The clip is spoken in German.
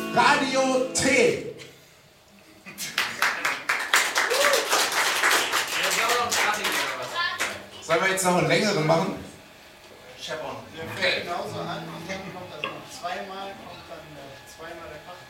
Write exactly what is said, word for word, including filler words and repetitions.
Radio T. Sollen wir jetzt noch einen längeren machen? Scheppern. Der fängt genauso an und dann kommt das noch zweimal, kommt dann äh, zweimal der Kraft.